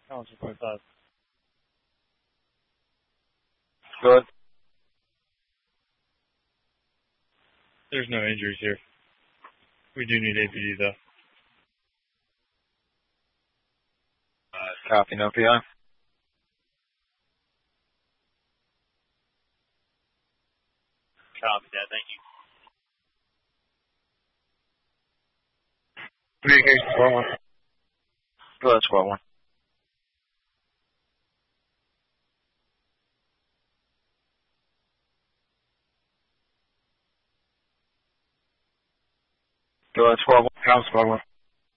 Council 25. Good. There's no injuries here. We do need APD though. Copy, no PI. Copy that, thank you. Communication squad 1. Go ahead, squad 1. Go ahead, squad 1. Council squad 1.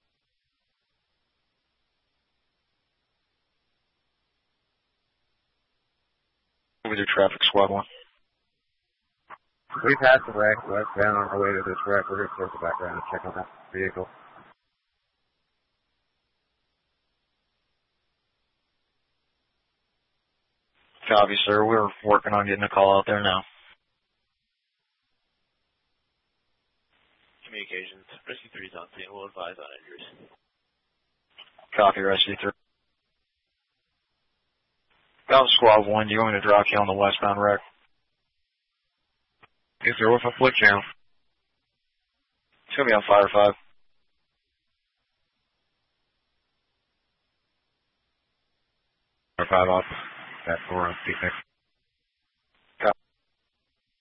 With your traffic squad 1. We passed the wreck, westbound on our way to this wreck. We're going to circle back around and check on that vehicle. Copy, sir. We're working on getting a call out there now. Communications. Rescue 3 is on scene. We'll advise on injuries. Copy, Rescue 3. Down squad 1, do you want me to drop you on the westbound wreck? Yes, sir. What's my foot channel? It's going to be on Fire 5. Fire 5 off. That's 4 on C6.